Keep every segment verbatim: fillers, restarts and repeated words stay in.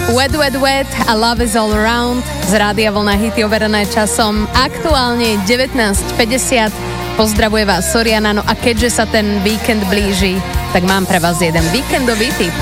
Wet, wet, wet a Love is all around z Rádia Vlna, hity overené časom. Aktuálne devätnásť päťdesiat. Pozdravuje vás Soriana, no a keďže sa ten víkend blíži, tak mám pre vás jeden víkendový tip.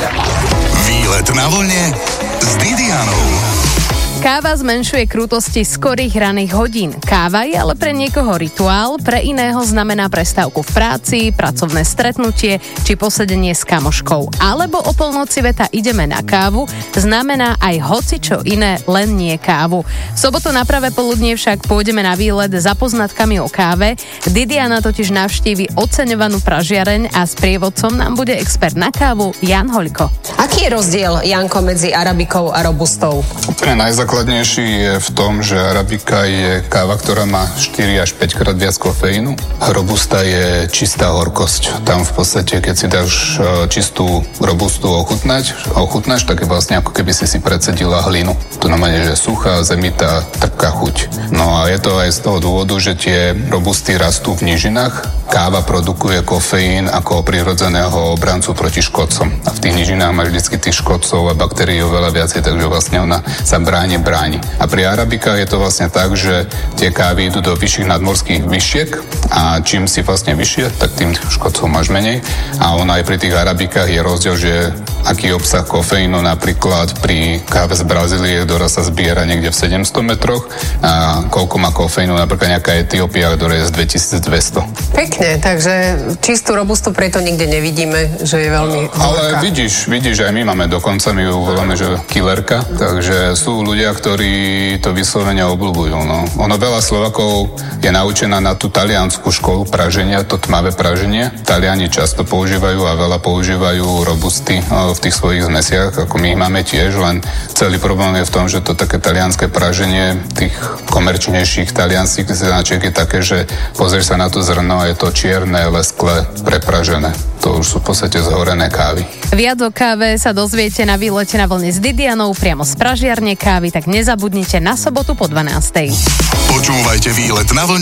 Výlet na vlne s Didianou. Káva zmenšuje krutosti skorých raných hodín. Káva je ale pre niekoho rituál, pre iného znamená prestávku v práci, pracovné stretnutie či posedenie s kamoškou. Alebo o polnoci veta ideme na kávu znamená aj hocičo iné, len nie kávu. V sobotu na pravé poludnie však pôjdeme na výlet za poznatkami o káve. Didiana totiž navštívi oceňovanú pražiareň a s prievodcom nám bude expert na kávu Jan Hoľko. Aký je rozdiel, Janko, medzi arabikou a robustou? Úplne najzákladnejší je v tom, že arabika je káva, ktorá má štyri až päť krát viac kofeínu. Robusta je čistá horkosť. Tam v podstate, keď si dáš čistú robustu ochutnať, ochutnáš, tak je vlastne ako keby si si precedila hlinu. To znamená, že suchá, zemitá, trpká chuť. No a je to aj z toho dôvodu, že tie robusty rastú v nížinách. Káva produkuje kofeín ako prirodzeného obrancu proti škodcom. A v tých nížinách máš vždycky tých škodcov a baktérií oveľa viacej, takže vlastne ona sa bráni, bráni. A pri arabikách je to vlastne tak, že tie kávy idú do vyšších nadmorských vyšiek a čím si vlastne vyššie, tak tým škodcov máš menej. A ona aj pri tých arabikách je rozdiel, že aký obsah kofeínu napríklad pri káve z Brazílie, ktorá sa zbiera niekde v sedemsto metroch a koľko má kofeínu napríklad nejaká Etiópia, ktorá je z dvetisícdvesto. Pekne, takže čistú robustu preto nikde nevidíme, že je veľmi horká. Ale vidíš, vidíš, aj my máme dokonca, my ju voláme, že killerka, takže sú ľudia, ktorí to vyslovene obľúbujú. No. Ono veľa Slovakov je naučená na tú taliansku školu praženia, to tmavé praženie. Taliani často používajú a veľa používajú robusty v tých svojich zmesiach, ako my ich máme tiež, len celý problém je v tom, že to také talianské praženie tých komerčnejších talianských značiek je také, že pozrieš sa na to zrno a je to čierne, lesklé, prepražené. To už sú v podstate zhorené kávy. Viac o káve sa dozviete na výlete na vlne s Didianou priamo z pražiarne kávy, tak nezabudnite na sobotu po dvanástej. Počúvajte Výlet na vlne